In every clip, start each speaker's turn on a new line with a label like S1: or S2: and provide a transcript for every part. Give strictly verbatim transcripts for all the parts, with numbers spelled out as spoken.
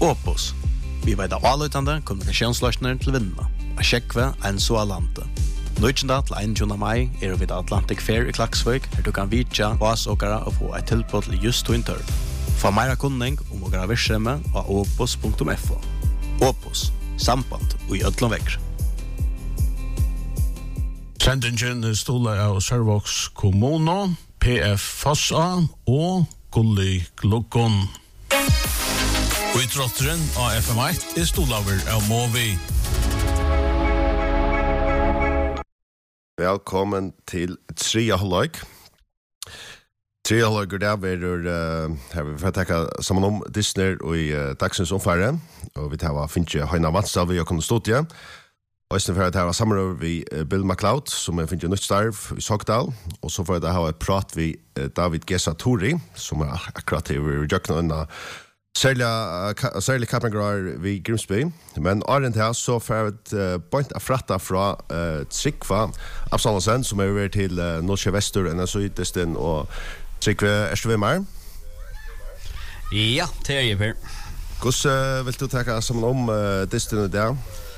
S1: Opus. Vi vet av avløytende kommunikasjonsløsninger til vinnene. A Sjekve, en så alante. Nøytjenda til einogtjúgunda mai er vi Atlantic Fair i Klaksvik, her du kan vitja vasåkere og få et tilbud til just to inter. Få meira kunning om åkere virksomhe av opus punktum f o. Opus. Samband og i ødlom vekk.
S2: Sendingen stoler av Sørvågs kommune, P F Fossa og Gulli Glukon. Og i trotteren av F M ett er stolaver av Movi.
S3: Velkommen til Tria Halvøyk. Tria Halvøyk er der vi er her vi får takke sammen om Disney og i uh, dagsens omfære. Og vi tar finne Heina Vansdal vi har kunnet stått igjen. Og i stedet for at jeg har samråd vi uh, Bill McLeod, som er finne nytt starv i Sogdal. Og så får jeg ha et prat vi uh, David Gesa Tori, som er akkurat i Rødjøkken unna Særlig, uh, særlig kappengrar vi Grimsby, men årent her så får jeg et uh, point av fratta fra uh, Trygva Absalonsen, som er over til uh, Norske Vestur, N S O-Desten, og Trygve, er du ved meg?
S4: Ja, det er jeg, Per.
S3: Hvordan uh, vil du takke sammen om uh, Desten i dag?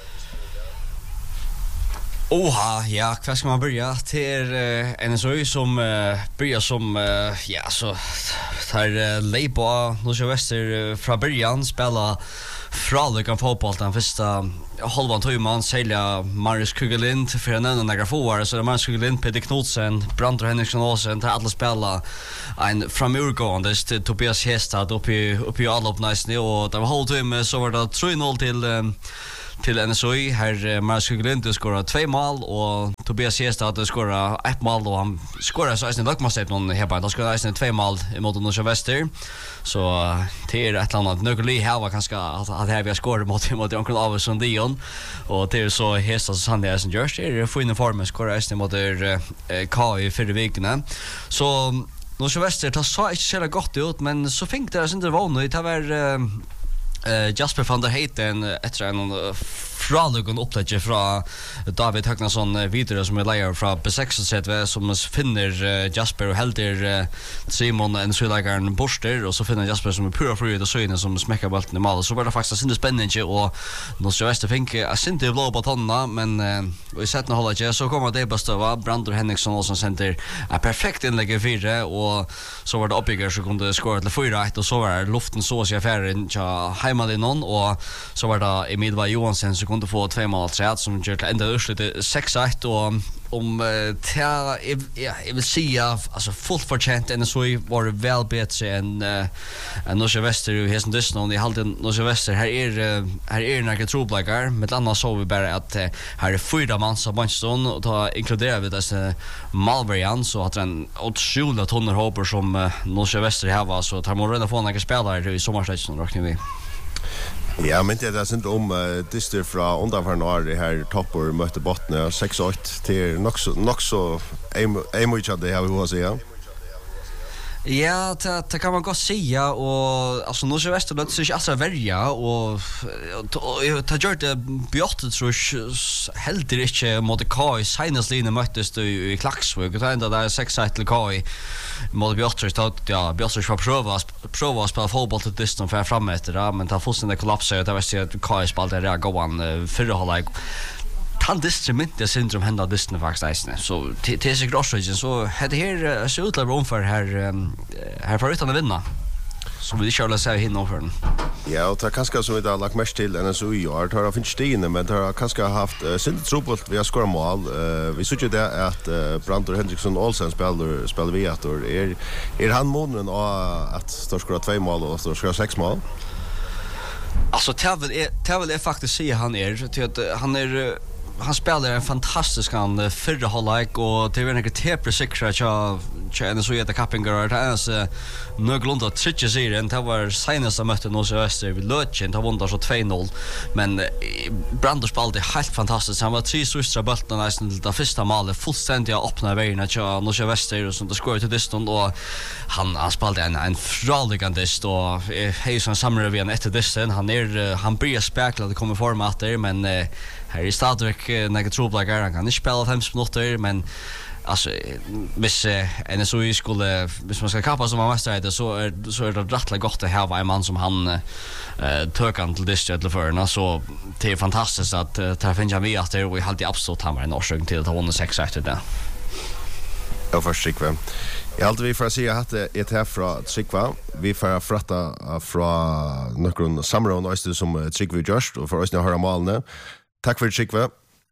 S4: Oha, ja, hva skal man börja? Det är uh, N S O som uh, börjar som, uh, ja, så tar uh, lej på Norske Väster uh, från början, spela fralikan fotboll den första halvan timman, sälja Marius Kugelind för en annan några få så det Marius Kugelind, Peter Knudsen, Brandur Henriksson Olsen, till alla spela en framurgående till Tobias Hestad uppe i, uppe i allopnäsning och det var halvtimme så var det tre noll till um, till N S O. Här Marius Kugelind skorar två mål och Tobias Hestad skorar ett mål och han skorar så att det måste någon här på. Han skorar nästan två mål mot Norske Väster. Så det är ett annat nökeli här var kanske att att här vi har skorat mot mot Onkel Ave som Dion och det är så Hestad som det är som görs. Det är fin form skorar nästan mot K I förra veckan. Så Norske Väster tar så inte så gott ut men så fick det inte vana det var Uh, Jasper van der Heiten etter en uh, fraluggen opplegge fra David Høgnason uh, videre som er leier fra B seks som finner uh, Jasper og helder uh, Simon en sylageren borster og så finner Jasper som er pura fri og søyne som smekker bolten i mal så var det faktisk sinde spennende og Norske Väster fikk uh, sinde blå på tonna men uh, i settene holdet ikke så kommer det bestøva Brandur Henriksson som sender uh, perfekt innlegg i fire og så var det oppbygger som kunne skåre til fyra og så var det luften så å si affæren til Heimalinnon och så var det Emilva Johansen som kunde få två mål träd som gjorde till ända urslutet sex ett och om ta ja jag vill säga alltså fullt förtjänt N S O var väl bättre än än Norske Väster i hästen Disney i halten Norske Väster här är här är några troblagar med annars så vi bara att här är fyra man så Manchester och ta inkluderar vi dessa Malverian så att en otroligt tonner hopper som Norske Väster här var så tar man redan få några spelare i sommarsäsongen räknar vi.
S3: Ja, men det är inte om uh, Dister från undanförande år det här toppor mötte botten sex åtta till nog så nog så en mycket av det här vi har säga.
S4: Ja, det, det kan man godt säga och alltså Norske Väster låter sig alltså välja och ta gjort det bjottet tror jag helt inte mot K I senast linje möttes i, i Klaksvik och ända där sex ett till K I mot bjottet så ja bjottet får prova prova att spela fotboll till Disney för fram efter men ta fullständigt kollapsa det var så att K I spelade där gåan förra halvlek han distriment det syndrom hända Disney faktiskt så det är så grossregen så hade här så utlever omför här här för utan att vinna så vi kör läsa hin över den.
S3: Ja, och det kanske som vi har lagt mest till N S O i år har finns stigande men det har kanske haft uh, sin trubbelt vi har skorat mål uh, vi såg ju det att uh, Brandur Henriksson Olsen spelar spelar vi att är är han månen att står skora två mål och står skora sex mål.
S4: Alltså Tavel är Tavel är faktiskt säger han är till att han är han spelar en fantastisk han förra halvlek och det var en tepre säkra cha cha N S O heter Kappingar det är så någorlunda tredje serien det var senast som mötte Norske Väster vid Lötchen det vann så två noll men Brandur spelade helt fantastiskt han var tre sista bollar nästan till det första målet fullständigt öppna vägen cha Norske Väster och så det skorade till distan och han han spelade en en fraligande dist och hej som samlar vi en efter distan han är han blir spekla det kommer format där men här är Stadvik några troblagar han kan inte spela fem minuter men alltså hvis uh, N S O skulle hvis man ska kappa som man mästare det så är så är det rättligt gott att ha en man som han uh, tökan till district till förna så det är fantastiskt att uh, ta finna vi att det är helt absolut han var en årsök till att ha vunnit sex efter det.
S3: Jag förstår. Jag alltid vi får se att det är här från Tryggva. Vi får fratta från någon samråd och som Tryggva just och för oss att höra målen. Tack för Tryggva.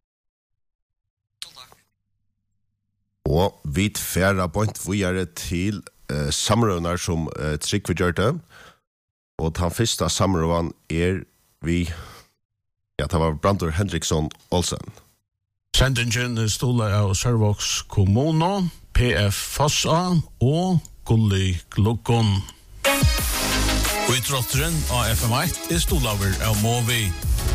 S3: Og vi færa point videre til uh, samrådene som uh, Tryggve gjør det. Og den første samråden er vi, ja, det var Brandur Henriksson Olsen.
S2: Sendingen stoler av Sørvågs kommune, P F Fossa og Gulli Glukon. Og i trotteren av F M ett er stolaver av Movi.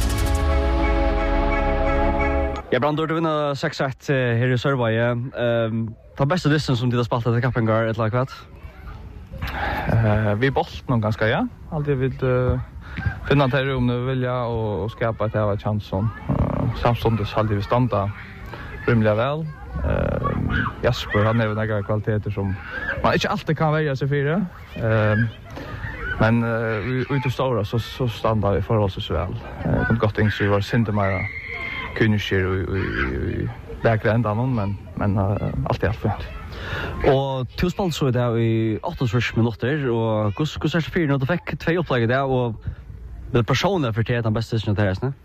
S4: Ja, Brandur, du vinner sex ett her i Sørvaje. Um, ta bästa dissen som du har spalt til Kappengar, et eller annet?
S5: Uh, vi bolt någon ganska, ja. Alltid vill uh, finna ett rum nu vill jag och, och skapa ett av chansen. Uh, samstundes alltid vi standa rymliga väl. Uh, Jasper, han är väl några kvaliteter som man inte alltid kan välja sig för. Uh, men uh, ut i stora så, så standar vi förhållsvis väl. Uh, det gott ting så vi var inte mer kunniger och i lägre ändan men men uh, allt är allt fint.
S4: Og to spalt så det i åttiofyra minutter og hur hur ser det för när du fick två upplägg där och det personen för det den bästa som det är snä.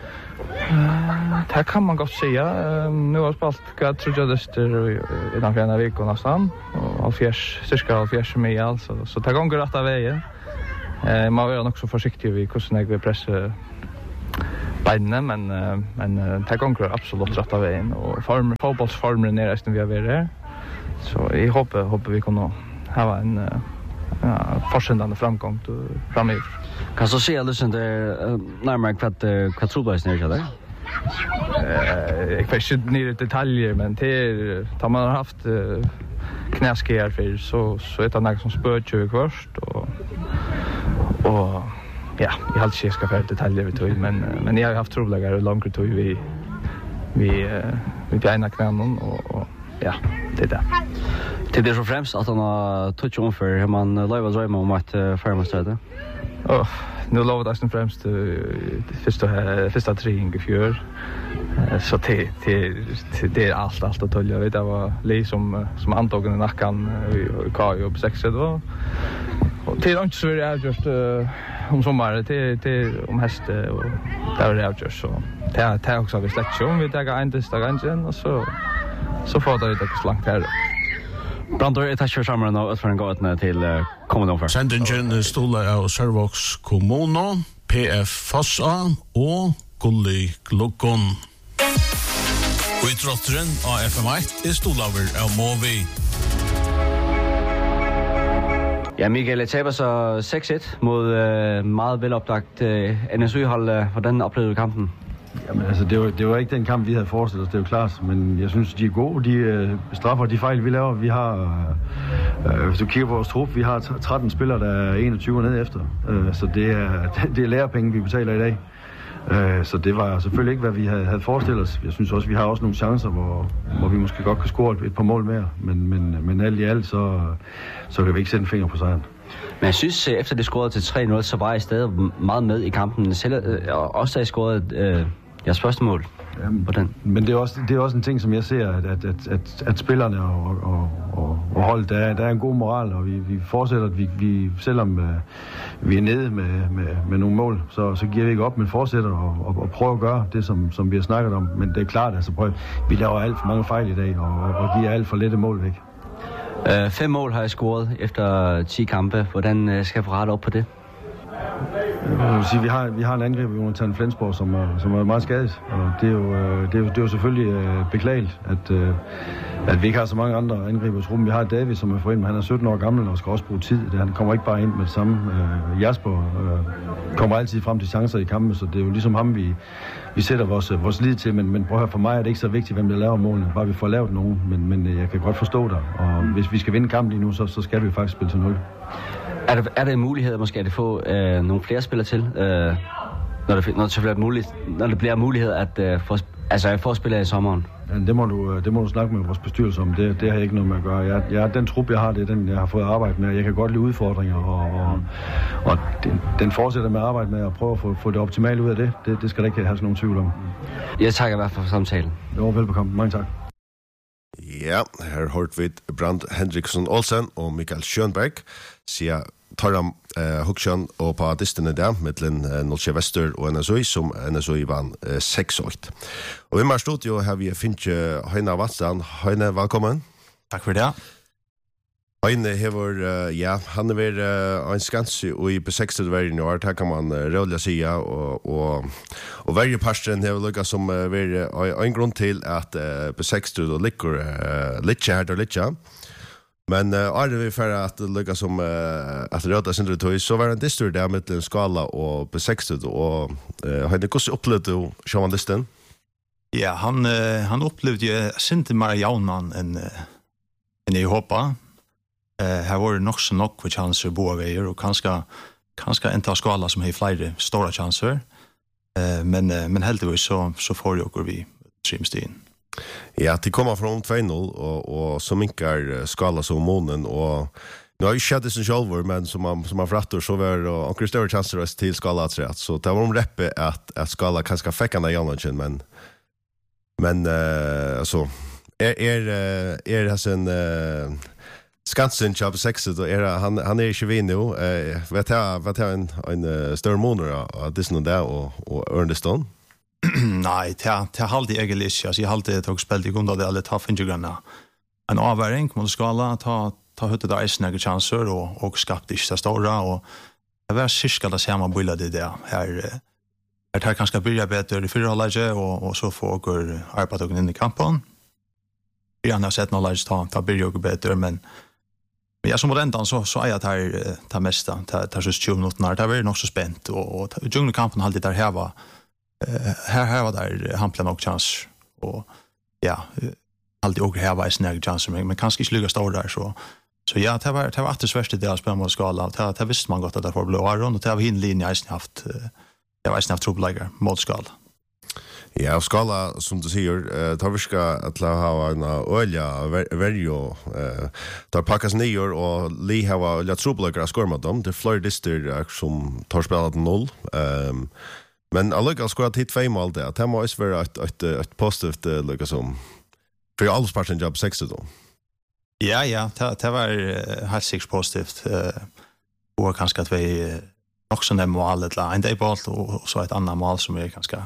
S5: Det kan man gott säga. Nu har spalt jag tror jag det är i den fjärde veckan nästan och fjärs cirka fjärs med alltså så det går rätt av vägen. Eh man är också försiktig vid hur snägg vi pressar beinne, men men det går absolut rätt av vägen och form fotbollsformen är resten vi har varit här. Så jag hoppas hoppas vi kan ha en ja, fortsättande framgång framöver.
S4: Kan så se liksom det närmare kvart kvart troblas ner där.
S5: Eh jag vet inte ner i detaljer men det tar man har haft knäskär för så så är det något som spör ju först och och ja, jag har inte ska för detaljer vi tog men men jag har haft troblagar och långt tog vi vi vi beina knänen och, och ja, det är det.
S4: Till det så främst att han har touch on för hur man lever drömma om att farmastöd.
S5: Åh, nu lovar det sen främst första första träning i fjör. Så det det det är allt allt att tolja vet det var Lee som som antagen i nacken i Kajo på sex då. Och till inte så är det just om sommaren till till om häst och där är det just så. Det det också vi släcker om vi tar en till stagen och så så får det inte slankt här.
S4: Brandur, jeg takker for sammen og utføren gåtene til kommunen for.
S2: Sendingen stoler av Sørvågs kommune, P F Fossa og Gulli Glukon. Og i trotteren av F M ett er stolaver av Movi.
S4: Ja, Mikael, jeg taber så seks et mod uh, meget velopdagt uh, N S O-hold. Hvordan oplevede du kampen?
S6: Jamen altså, det var, det var ikke den kamp, vi havde forestillet os, det er jo klart, men jeg synes, de er gode, de øh, straffer de fejl, vi laver. Vi har, øh, hvis du kigger på vores trup, vi har tretten spillere, der er enogtyve ned efter, øh, så det er, det er lærepenge, vi betaler i dag. Øh, så det var selvfølgelig ikke, hvad vi havde, havde forestillet os. Jeg synes også, vi har også nogle chancer, hvor, hvor vi måske godt kan score et, et par mål mere, men, men, men alt i alt, så, så kan vi ikke sætte en finger på sejren.
S4: Men jeg synes, efter det scorede til tre nul, så var jeg stadig meget med i kampen. Selv, øh, også da jeg scorede øh, jeres første mål.
S6: Jamen, men det er, også, det er også en ting, som jeg ser, at, at, at, at, at spillerne og, og, og, og holdet, der er, der er en god moral, og vi, vi fortsætter, at vi, vi, selvom uh, vi er nede med, med, med nogle mål, så, så giver vi ikke op, men fortsætter og, og, og prøver at gøre det, som, som vi har snakket om. Men det er klart, altså prøv, vi laver alt for mange fejl i dag, og, og giver alt for lette mål væk.
S4: Uh, fem mål har jeg scoret efter ti kampe. Hvordan uh, skal jeg få ret op på det?
S6: Jeg vil sige, vi har vi har en angreb i Jonathan Flensborg, som er, som er meget skadet, og det er jo det er jo, det er jo selvfølgelig uh, beklageligt, at uh, at vi ikke har så mange andre angriber i truppen. Vi har David, som er for ind, han er sytten år gammel og skal også bruge tid. Han kommer ikke bare ind med det samme. Uh, Jasper uh, kommer altid frem til chancer i kampen, så det er jo ligesom ham vi vi sætter vores vores lid til, men men prøv at høre, for mig er det ikke så vigtigt hvem der laver målene, bare vi får lavet nogen, men men jeg kan godt forstå dig, og hvis vi skal vinde kampen lige nu, så så skal vi faktisk spille til nul.
S4: Er det er det en mulighed måske at få øh, nogle flere spillere til, øh, når det når det bliver muligt, når det bliver mulighed at øh, få Altså, jeg får spillet i sommeren.
S6: Ja, det må du det må du snakke med vores bestyrelse om. Det det har jeg ikke noget med at gøre. Jeg jeg den trup jeg har, det er den jeg har fået arbejde med. Jeg kan godt lide udfordringer og og, og den, den fortsætter med at arbejde med at prøve at få få det optimale ud af det. Det det skal der ikke have sådan nogen tvivl om.
S4: Jeg takker i hvert fald for samtalen.
S6: Jo, velbekomme. Mange tak.
S3: Ja, her hørt vi Brand Hendriksson Olsen og Mikael Schönberg siger Torram eh Huksjön og på distene der mellom uh, Nolsje Vester og N S O som N S O vann uh, seks åt. Og vi har studio her vi finner Heine Vatsan. Heine, velkommen.
S1: Takk for det.
S3: Heine hever, uh, ja, han er ved uh, en skanse og i besextet verden i år, her kan man uh, rolig sige, og, og, og verje parsten hever lukket som uh, ver, uh, en grunn til at uh, besextet og likker uh, litt her og litt, ja. Men uh, er det vi for at lukket som uh, at røda sindre tog, så var det en distur der med skala og besextet, og uh, Heine, hvordan opplevde du sjåan listen?
S1: Ja, han, uh, han opplevde jo sindre mer jaunmann enn uh, enn jeg håpet. Uh, her var det nok så nok for chanser på veier, og kanskje, kanskje en ta skala som har flere store chanser. Uh, men, uh, men heldigvis så, så får jo ikke vi trimstien.
S3: Ja, det kommer från två noll och och så minkar skala som månen och nu har ju skett det som självor men som man som man frattor så var och onkel större chanser till skala att så det var om reppe att att skala kanske fäckarna i annanchen men men uh, alltså är är är det sen uh, Skansen jobb sexet och är han han är ju vin nu eh vet jag vet jag en en större månad att det är där och och Ernestone.
S1: Nej, det det halde jeg egentlig ikke. Altså, jeg halde det tog spilt i grunn av det alle ta fingergrønne. En avværing må du skala, ta, ta høyte der eisnege chanser og, og skapte ikke det store, og det var cirka det samme bøyla det der. Her, her tar kanskje byrja bedre i fyrhallegje, og, og så får dere arbeidet inn i kampen. Jeg har sett noe ta, ta byrja dere bedre, men men jeg som mot endan så, så er jeg der det meste, det er tjue minutter, det var nok så spent, og, og jungelkampen halde der her var Uh, her her var der hampla nok chans og ja alltid og her var en snägg chans men, men kanskje ikke lykke stor der så så ja det var det var att det svärste det att spela mot skala det det visste man godt at det får blå Aron og det var hin linje jeg haft det var snart trouble mot skala.
S3: Ja, skala som du säger tar vi ska att ha en olja verjo eh tar packas nyor och li ha olja trouble skor mot dem det flyr dister som tar spelat noll ehm men alltså ska jag titta fem mål där. Det måste vara ett ett ett positivt lika som för alla parten jobb sex då.
S1: Ja, ja, det det var helt sikkert positivt. Eh och kanske att vi också nämner målet la en deball och så ett annat mål som är ganska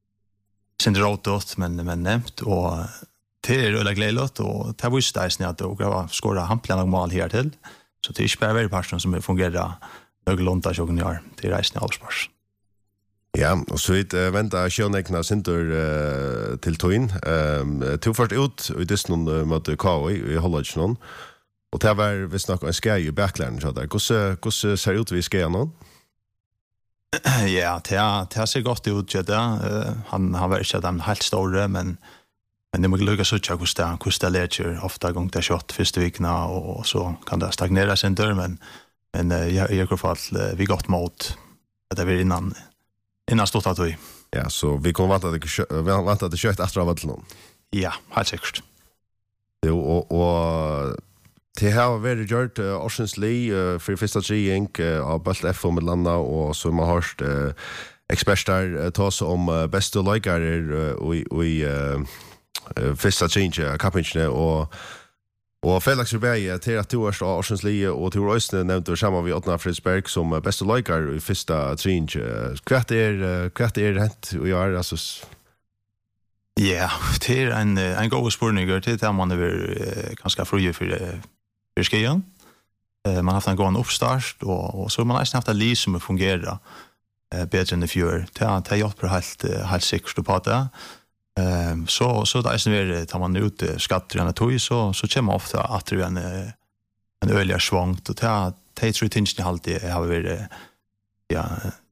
S1: syndrotot men men nämnt och det är öle glädjligt och det var ju stäsnä att och var skora hampla mål här till. Så det är inte bara parten som fungerar öglonta jag gör. Det är resten av spars.
S3: Ja, och så vet uh, vänta Sjönekna Center uh, till Toin. Ehm um, tog först ut i det någon mot K I håller inte någon. Och det var vi snackar en skäj i backline så där. Hur hur ser ut vi ska någon?
S1: Ja, det det ser gott ut ju där. Han han var inte den helt stora men men det måste lyckas så tjocka kosta kosta läger ofta gång det shot första veckan och så kan det stagnera sen där men men jag jag går för att vi gott mot att det blir innan innan stort att vi.
S3: Ja, så vi kommer vänta att vi väntar att det kött efter av någon.
S1: Ja, helt säkert.
S3: Jo, och och det har varit gjort uh, Oceans Lee uh, för första tjejing uh, av Bult F med landa och så man har uh, experter uh, tas om uh, bästa likare uh, i i uh, uh, första tjejing kapitlet och och Felix Berg till att du är Oceans Lee och till Rösne nämnde samma vi Otna Fridsberg som bästa likare i första tjejing kvart är kvart är rätt och jag alltså
S1: ja, det är en en god spurning till det man är ganska fri för för skeien. Eh man har haft en god uppstart och och så man har haft en lis som fungerar eh bättre än i fjör. Det har det gjort på helt helt säkert på det. Ehm så så där är det tar man ut skattrarna tog så så kommer ofta att det är en en öliga svångt och det det tror jag alltid har varit ja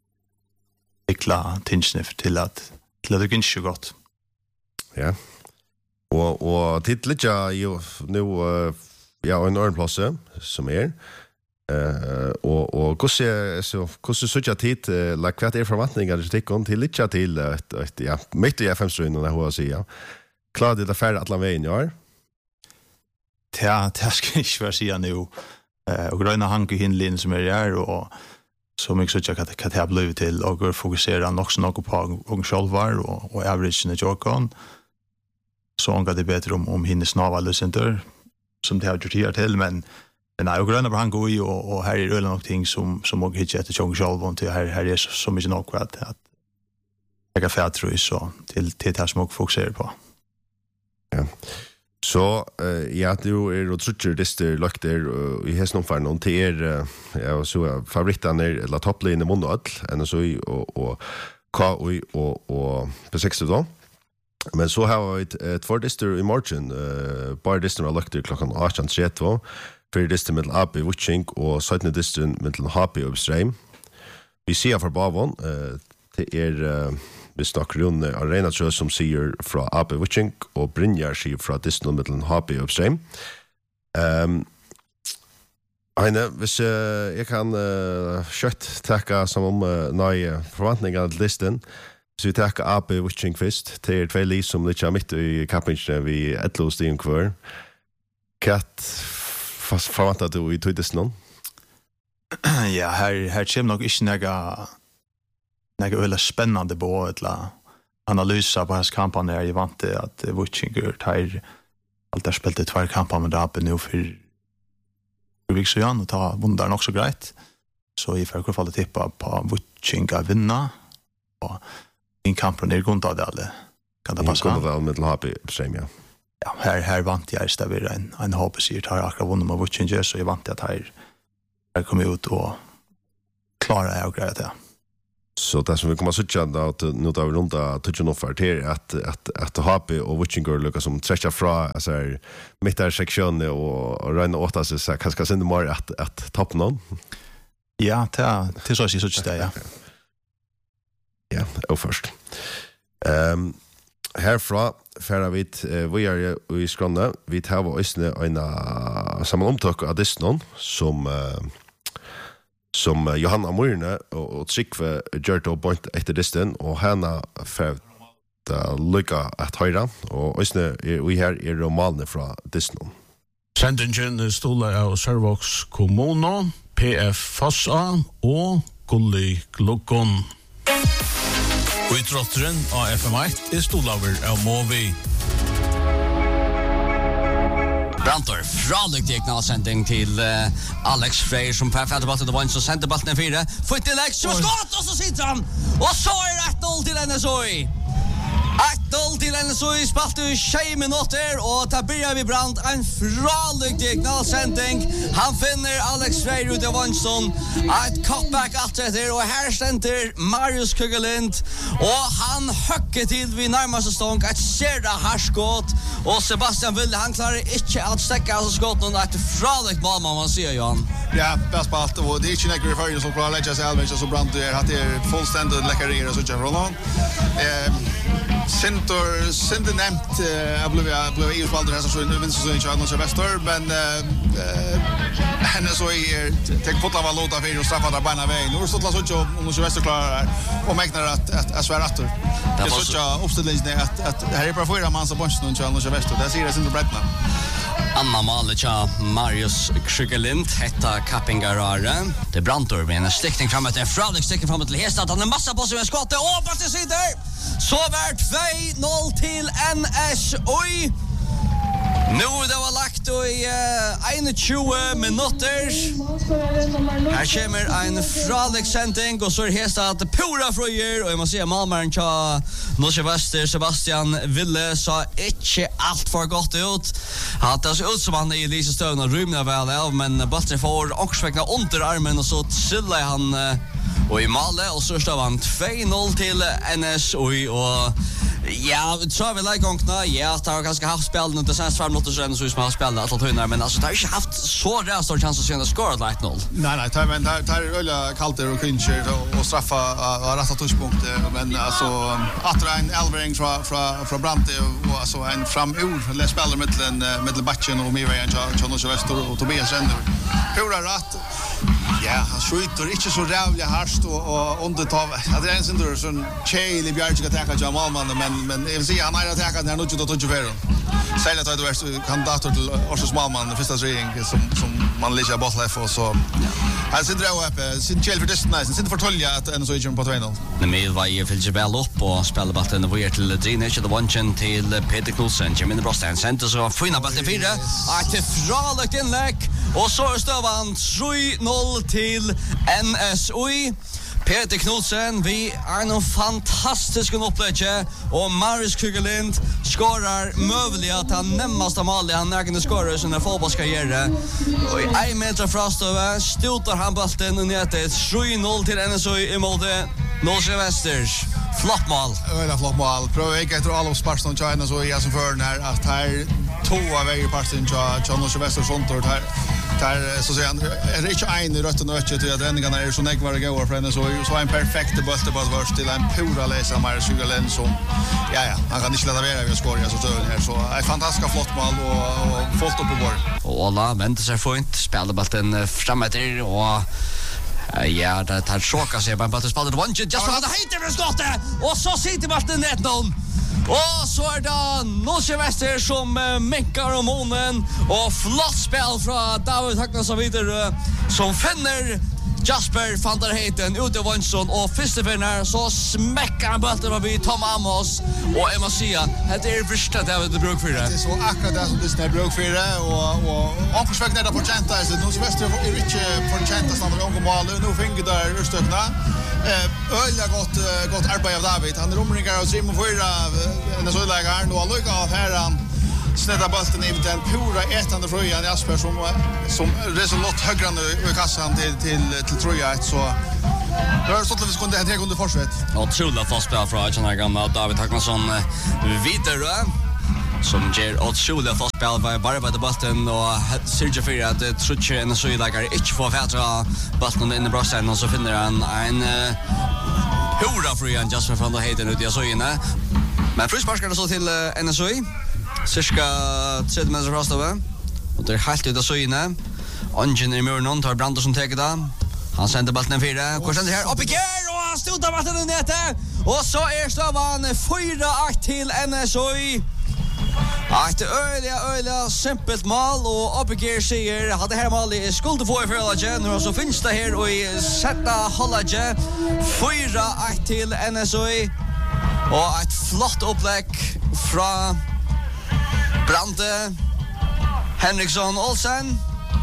S1: ekla tinsen till att till att det går så gott.
S3: Ja. Og og titlet ja jo nu uh, ja en ordentlig plass som er. Eh och och hur ser så hur ser så jag tid la kvart är förväntningar det tycker till lite till ett ett ja mitt i F M-striden och hur så ja. Klar det affär att la vägen ja.
S2: Ja, det ska inte vara säga nu. Eh och gröna hank i hinlin som är där och så mycket så jag kan kan det bli till och fokusera också något på och självar och och average i Jorkon. Så han går det bättre om om hinner snava lösenter som det har gjort här till men men jag gröna han går ju och och här är det någonting som som och hittar till Jong själv till här här är så, så mycket nog att att jag kan få tror så till till det som jag fokuserar på.
S3: Ja. Så uh, ja, du är och tror det är lagt där i hästen för någon till er ja så favoriten är eller topplinjen i månad än så och och K och och på sex då. Men så har vi ett, ett fördister i morgon uh, bara dister har lagt klockan arton trettio för dister med A P Witching och sjutton dister med H P Upstream. Vi ser för Bavon uh, det är uh, vi snakker rundt Arena Trøs som sier fra A P Witching og Brynjar sier fra Disney mellom H P Upstream. Um, Heine, hvis uh, jeg kan uh, kjøtt takke som om uh, nøye forventningene til listen, hvis vi takker A P Witching først, det er tve liv som litt er midt i kappingene vi etlo stigen kvar. Hva forventer du i tog Disney?
S2: Ja, her, her kommer nok ikke noe Några väldigt spännande på eller analyser på hans kampanj när jag vant det att Witchinger tar allt där spelat två kamper med Dapen nu för vi så igen och ta vunnit också grejt. Så i för fall tippa på Witchinger vinna och in kampen är gått av alla. Kan det passa?
S3: Kan det väl med H P Upstream ja.
S2: Ja, här här vant jag istället vid en en H P sig tar akkurat vunnit med Witchinger så jag vant att här här kommer ut och klara jag grejt det.
S3: Så det som vi kommer att säga att nu tar vi runt att toucha något för det att att att H P och Witchinger lyckas som träcka fra alltså här mitt där sektionen och och räna åt sig så kanske sen det mer att att topp någon.
S2: Ja, det det så är så där ja.
S3: Ja, och först. Ehm härifrån för vi vi är i Skåne vi tar var isne en sammanomtök av Disney som uh, som Johanna Myrne och, och Tryggve Gjørto point efter Disney och henne för att lycka att höra och isne vi här är romaner från Disney.
S2: Sendingen stolar av Servox Kommuno, P F Fossa och Gulli Glukon. Och i trotteren av F M ett är stolaver av Movi.
S4: Brantor, fralig diagnalsending till uh, Alex Freyr som på fjärdebatten det var en så sände bollen fyra. Får inte lägg så skott och så sitter han. Och så är det ett noll till N S O I. ett noll till N S O I spalt i tjugo minuter och där börjar vi Brand en fralig diagnalsending. Han finner Alex Freyr ut av Vansson. Ett cutback allt efter och här ständer Marius Kugelind och han höcker till vid närmaste stång ett serda härskott och Sebastian Wille han klarar inte att stäcka alltså skott någon ett fraligt mål man ser Johan.
S7: Ja, bäst spalt och det är inte några för som klarar lägga sig allmänt så Brand är att det är fullständigt läckerigare så jag från honom. Eh Center Center nämnt jag blev jag blev ju spalter här så nu vinner så inte annars väster men eh henne så är tek fotla var låta för och straffa där bana väg. Nu står det så och nu så väster klarar och mäknar att att att svära åter. Det är så jag uppställningen att att här är bara fyra man så bunch nu annars väster. Det ser det inte brättna.
S4: Anna Malicha Marius Kugelind hetta Kappingarare. Det Brantor med en stickning framåt en fralig stickning framåt till Hestad. Han har en massa på sig med skottet och på till sidan. Så vart två noll till N S O I. Nu det var lagt i uh, tjugo minuter. Här kommer en fralig sändning och så är Hestad att pura fröjer och jag måste säga Malmaren tja Norge Väster Sebastian Wille sa inte allt för gott ut. Han tar sig ut som han är i Lisa Stövn och rymnar väl av men Butler får också väckna under armen och så trillar han uh, och i Male och så står han två noll till N S O I och ja, så har vi läggångna. Ja, det har ganska haft spel nu. Det sen fem minuter sedan så som har spelat att vinna men alltså det har inte haft så rätt stor chans att se en skåra ett noll.
S7: Nej nej, det men det är ölla kallt och clincher och straffa och rätta touchpunkt men alltså att en Elvering från från från Brante och alltså en framur eller spelar mellan mellan backen och Miriam Jonas Wester och Tobias Render. Pura rätt. Ja, han skjuter inte så rävligt harst och, och under ta. Det är en sån där sån Chile Bjarke attackar Jamal man men men jag vill säga han har attackat när något då tog för. Säg att det var kandidater till Årsås Malman första regering som som man lägger boll för så. Han sitter där uppe, sin Chile för distance, sitter för tolja att en så är på två noll.
S4: Men med var ju vill väl upp och spela bollen och vart till Drinich the one chin till Peter Knudsen. Jimmy Brostan center så fina bollen fyra. Att det fralagt inlägg och så står han tre noll till N S O I. Peter Knudsen, vi är nog fantastisk en upplägge och Marius Kugelind skorar möjligt att han närmaste mål han nägande skorar i sin fotbollskarriär. Och i en meter frastöver stotar han bollen och ner till tre noll till N S O I i målet Norge Västers. Flott mål.
S7: Öla flott mål. Pröva inte efter alla sparsen och China så är som för när att här två av vägar parten China Norge Västers sånt och här där så säger han är det inte en i rött och nöt till att räddningarna är så nägvara går för henne så så en perfekt boll till vars till en pura läsa Marius Kugelind som ja ja han kan inte lägga vara vi skorar så tön här så är fantastiskt flott mål och och fullt upp på bord.
S4: Och alla väntar sig fint spelar bollen framåt och ja, det tar choka sig bara att spela det one just för det heter för skottet och så sitter bollen net någon. Och så är det Norge Väster som uh, meckar om månen och flott spel från David Hagnason vidare som finner Jasper van der Heiten ute av Vansson och första finner så smäckar han bollen vad vi Tom Amos och Emma Sia. Det är första David de Brook för det.
S7: Det är så akkurat det som det snär Brook för det och och Ankersväg där på Chanta så Norge Väster är inte på Chanta snabbare ungefär mål nu fick där urstökna. Eh öliga gott gott arbete av David. Han romringar och Simon Fyra en så lägger nu och lucka av här han snädda bollen i den pura ätande fröjan Jasper som som resultat högre nu i kassan till till till Troja så det har stått lite sekunder tre sekunder försvett.
S4: Otroligt fast spel från Arjuna gamla David Hagnason vidare som ger otroligt fast spel var bara på bollen och Sergio Fyra att Trutcher en så lägger inte få fätra bollen in i brösten och så finner han en hurra fröjan Jasper van der Heiten ut i så inne. Men frisparkar så till N S O I. Cirka tretton meter fast över. Och det är helt ut av så inne. Ungen i muren tar Brandt som tar det. Han sänder bollen fyra. Går sen här upp i gear och han stotar bollen ner till. Och så är stavan fyra ett till N S O I. Ett öliga öliga simpelt mål och upp i gear säger hade här mål i skuld få i förlaget. Nu så finns det här och i sätta hållaget fyra ett till N S O I. Och ett flott upplägg från Brante Henriksson Olsen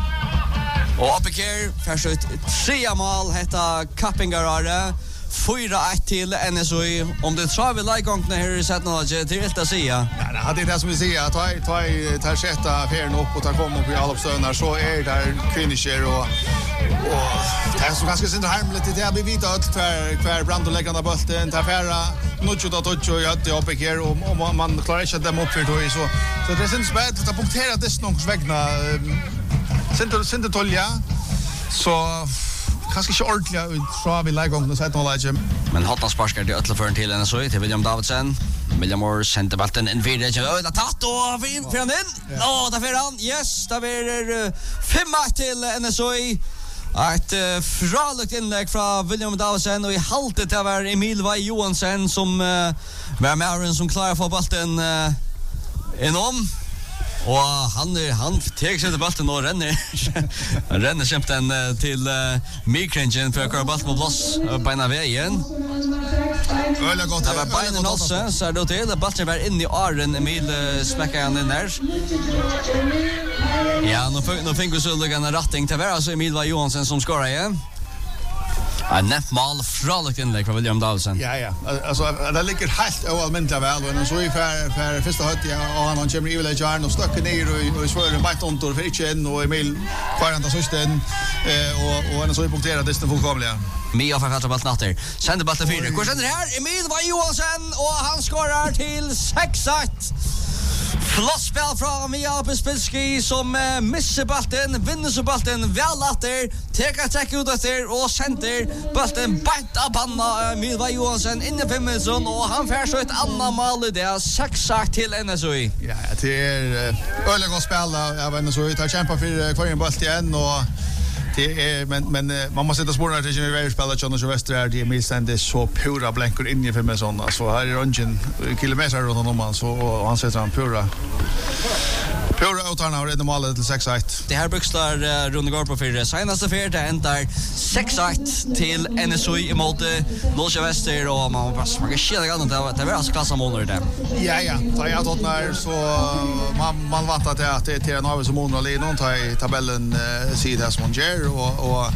S4: och uppe här först ut tre mål heta Kappingarare fyra ett till N S O I om det tror vi likeångna här i sättnaget till rätta säga.
S7: Ja, det hade det som vi säger att ta ta ta sätta affären upp och ta komma upp i alla stönar så är där finisher och och det är så ganska synd harmligt det är vi vet att kvar kvar Brando lägger den bollen ta färra något då då jag hade uppe här och man, man klarar inte att dem upp för då så så det är synd spät att punktera det snons vägna center center tolja så kanske inte ordentligt så vi lägger gång och sätter någon läge.
S4: Men Hottan sparskar det ötla för en till N S O I till William Davidsen. William Moore sände bollen in vidare. Öda tatt och fin för han in. Åh, där för han. Yes, där blir fem till N S O I. Ett uh, fralukt inlägg från William Davidsen och i haltet där var Emil Vai Johansen som uh, var med som klarar få bollen uh, inom. Och han han tar sig till bollen och ränner. Han ränner kämpen uh, till uh, Mikrengen för att köra bollen på plats uh, på ena vägen.
S7: Öliga gott.
S4: Det var beinen också så då till att bollen var in i Arden Emil uh, smäckar han in där. Ja, nu nu fick vi så lugna rätting till vara så Emil Vai Johansen som skorar igen. En nätt mål fralukt inlägg från William Davidsen.
S7: Ja, ja. Alltså, det ligger helt oallmäntligt väl. Och så är för, för första hött, ja, och han, han kommer i väl Jarn och stöcker ner och, och svören bänt ontor för inte in och Emil kvaranta systen eh, och, och han så är punkterat desto fullkomliga.
S4: Mia får fälla bollen natter. Sänder bollen fyra. Går sen här Emil Vai Johansen och han skorar till sex ett. Flott spel från Mia Bespilski som uh, missar bollen, vinner så bollen väl efter, tar attack ut efter och sänder bollen bant av panna Emil Vai Johansen in i femmelsen och han får så ett annat mål i det, sex ett till N S O I.
S7: Ja, det är öliga gott spel av N S O I. Tar kämpa för kvar en boll igen och det är men men man måste sätta spåren till när vi spelar Jonas Wester är det milständigt så pura blänkor in i för mig såna så här är ungen kilometer runt om man så och han sätter han pura pura utan har det normala till sex ett.
S4: Det här buxlar uh, Rune går på för senaste fjärde det ändar sex ett till N S O i mot Norge Wester och man bara man kan skilja grann det det var alltså klassa månader det.
S7: Ja ja, tar jag åt när så man man vant att det är till en av som månader i någon tar i tabellen uh, sida som ger och och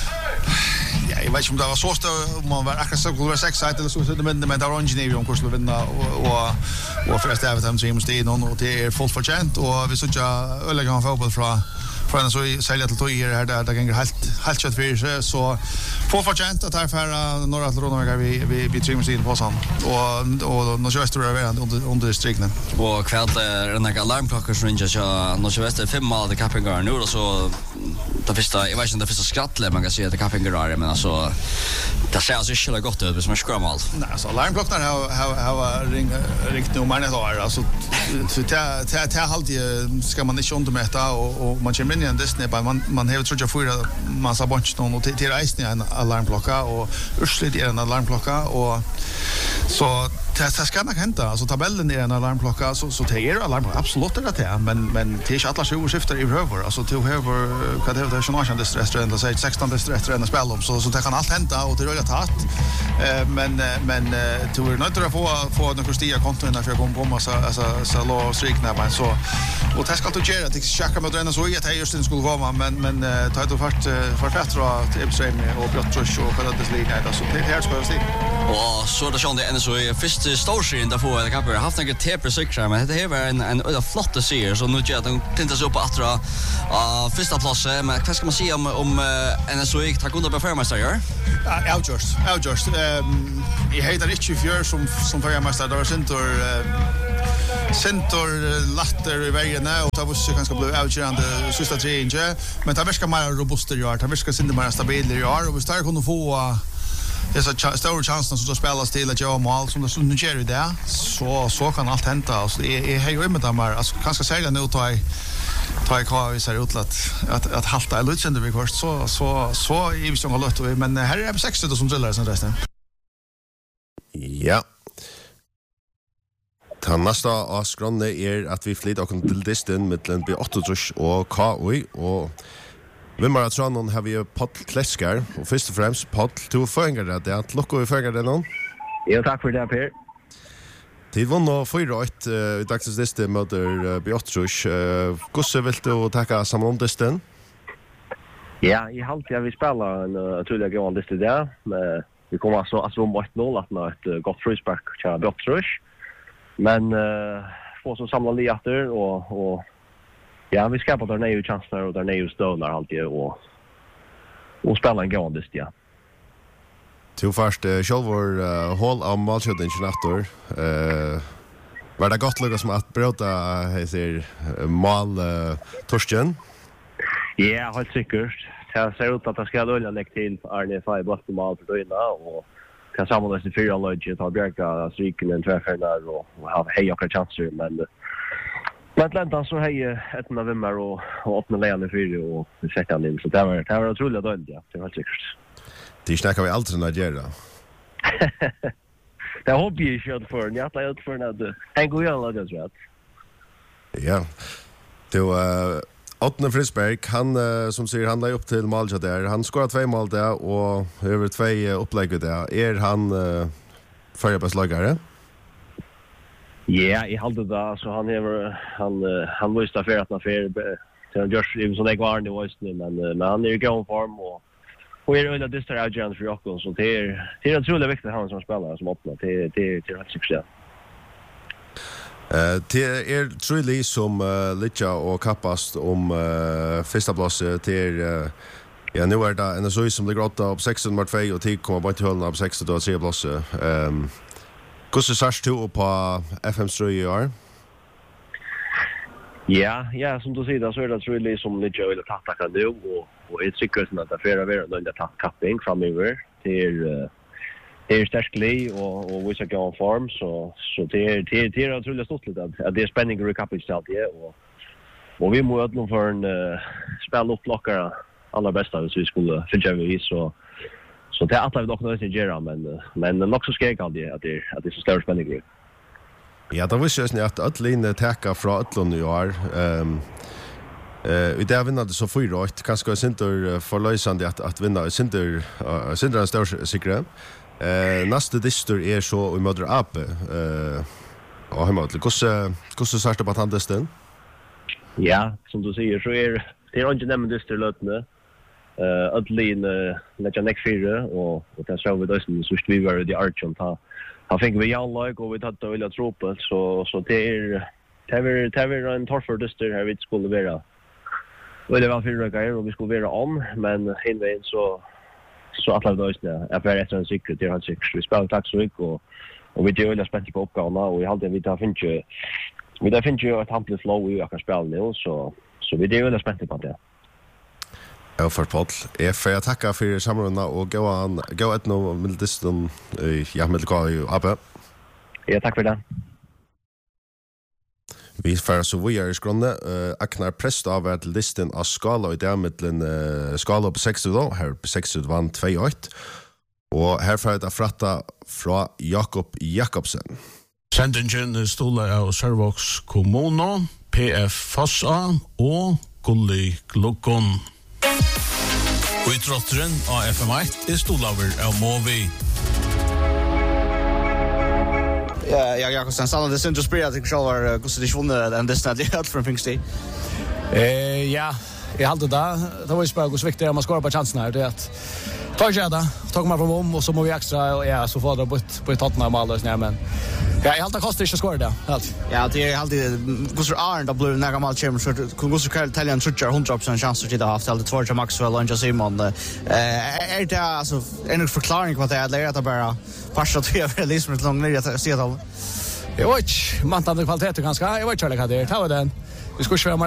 S7: ja, jag vet inte om det var så stort om man var akkurat så skulle vara sex side eller så men men där Orange om kurs skulle vinna och och och först även dem som måste in och det är fullt förtjänt och vi såg ju öliga han fotboll från från så i sälja till tojer här där det går helt helt kött för sig så fullt förtjänt att här för några till Ronavega vi vi vi trimmas in på sån och och Norge Wester är under under striknen
S4: och kväll är en alarmklocka som ringer så Norge Wester fem mål det kappingar nu och så det första jag vet inte det första skrattle man kan se det kappingar men alltså det ser så schysst gott ut som en skrämmal.
S7: Nej så alarmklockan har har har ring rikt nu men det har alltså så ta ta ta alltid ska man inte undermäta och och man kommer in i en Disney på man man har tror jag för massa bunch och till resten en alarmklocka och ursligt är en alarmklocka och så det ska nog hända alltså tabellen är en alarmklocka så så det är alarmklocka absolut det är men men det är inte alla tjugoskifter i över alltså till över vad det är som är restaurang det säger sexton restaurang spel om så så det kan allt hända och det är rätt hatt eh men men du är nöjd att få få några stia konton där för att komma så alltså så lå strikna men så och det ska du göra det checka med den så jag att just skulle komma men men ta det först för fettra till Epstein och Brottrus och för att det ligger där så det här ska jag se
S4: och så det kände än så är första storskrin där får det kan ha haft några tepre cyklar men det var en en öde flotte serie så nu gör de tintas upp att dra uh, första plats men vad ska man säga om om uh, N S O tar kunde på förmästare gör?
S7: Ja, outjust. Outjust. Ehm i heter inte fjör som som förmästare där center center latter i vägen nu och det var så ganska blå outjurande sista tre inche men det verkar mer robust i år. Det verkar synda mer stabilt i år och vi startar kunna få det är så stora chansen som spelas till att göra mål som det så nu gör det så så kan allt hända alltså är är ju med dem alltså kanske säga nu tar jag tar jag kvar vi ser ut att att att halta eller utsända vi först så så så i vi som har lött men här är det sextio som drillar sen resten.
S3: Ja. Ta nästa avskronne är att vi flyttar och till distan mellan B åtta och K O och vi måste tro någon har vi Paul Kleskar och först och främst Paul to föränga det att lucka vi föränga det någon.
S8: Ja tack för det Per.
S3: Det var nå fyra ett i dagens liste mot B åtta. Hur så vill du tacka samman distan?
S8: Ja, i halt jag vi spelar en otroligt god liste där men vi kommer alltså alltså om ett noll att nå ett gott frispark till B åtta. Men eh få så samla liater och och ja, vi ska på där nya chanser och där nya stönar alltid och och spela en god list, ja.
S3: Till först uh, självor uh, håll av målskjutningen efter eh var det gott lyckas med att bryta heter uh, mål uh, Torsten.
S8: Ja, helt säkert. Det ser ut att det ska dölja lägg till Arne Faj bort mål för då och kan samlas i fyra lag att ha bjärka stryken en tvärfärd och ha hej och chanser men Men Atlanta så hej ett november och och öppna lägen för det och sätta han in så det var det var otroligt dåligt ja det var säkert.
S3: Det snackar vi alltid när det gör det.
S8: Det hoppas jag kört för ni att jag ut för när en god jävla det rätt.
S3: Ja. Det var Otne Frisberg han uh, som säger han la upp till mål där. Han skorar två mål där och över två uh, upplägg där. Är han uh, förra bästläggare?
S8: Ja, i halde da, så han är han han var ju staffär att affär till en just even så det går nu just nu men men han är i god form och och är under distra agent för Jakob så det är det är otroligt viktigt han som spelar som öppnar till till till rätt succé.
S3: Eh det är truly som uh, Litja och kappast om uh, första plats till uh, ja nu är det en så som ligger åtta på sexton mot två och tid kommer bara till hålla på sexton då tre plats. Ehm Hur ser du på F M-strö i år?
S8: Ja, ja, som du säger så är det truly som Litja vill ta tacka nu och och ett säkert att affära vara den där tapping framöver till det är starkly och och vi ska gå i form så så det är det det är otroligt stort lite att det är spänning i kapping ställt ja och och vi måste nog för en uh, spel upp lockare allra bästa hvis vi skulle finna vi så så det är att vi dock något att göra men men nog så ska jag aldrig att det att det är så stor spänning.
S3: Ja, det var ju att Ötlin täcka från Ötlund i år. Ehm Eh, det vinner det så fyra åt kanske synter förlösande att att vinna synter synter en stor säkra. Eh nästa distur är så i Mödra Ape. Eh och hemma till hur hur så starta på tantesten.
S8: Ja, som du säger så är det är inte nämnt distur lötne. Eh Ötlin lägger näck fyra och och det så vi då så vi var det Archon ta. Han fick vi all like och vi hade vilja tro på så så det är det är det är en torför distur här vid skulle vara. Och det var fyra grejer och vi skulle vara om, men hinvägen så så att alla dösna är för ett en säkert det har säkert vi spelar tack så mycket och och vi gör det spännande på uppgåvorna och vi hade vi där finns ju vi där finns ju ett ampligt flow i att spela nu så så vi gör det spännande på det.
S3: Ja, för Paul. Jag får tacka för samrådet och gå an gå ett nå med distan ja med gå ju uppe.
S8: Ja, tack för det.
S3: Vi får så vi är skronne uh, Aknar prest av at listen av skala i där mellan uh, skala på sex då här på sex vann två åtta och här får det fratta från Jakob Jakobsen.
S2: Sendingen stola av Servox Kommuno, P F Fossa och Gulli Glukon. Och i trotteren av F M ett är stolaver av Movi.
S9: Ja, jag jag kan stanna det syns spela till shower hur så det sjunde den det snart det från Pinkstey.
S10: Eh ja, jag hade där. Det var ju spel hur viktigt det är man skorar på chansen här det är att ta jag där, ta mig från om och så må vi extra och ja så får det på på Tottenham alldeles när men ja, jag alltid kostar inte skora det. Allt.
S9: Ja, det är alltid Gustav Arn då blir det några mål champion så Gustav Karl Italian tror hundra procent chans att det har haft alltid två Maxwell och Jose Simon. Eh är det alltså en förklaring på att det är lära att bara passa till över liksom ett långt ner att se det.
S10: Jag vet, man tar kvalitet ganska. Jag vet inte vad det är. Ta den. Vi ska köra